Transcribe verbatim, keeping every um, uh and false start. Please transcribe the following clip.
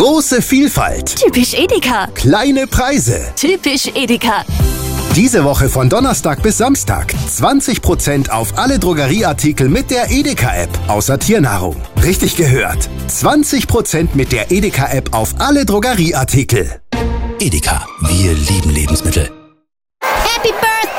Große Vielfalt. Typisch Edeka. Kleine Preise. Typisch Edeka. Diese Woche von Donnerstag bis Samstag zwanzig Prozent auf alle Drogerieartikel mit der Edeka-App, außer Tiernahrung. Richtig gehört. zwanzig Prozent mit der Edeka-App auf alle Drogerieartikel. Edeka, wir lieben Lebensmittel. Happy Birthday!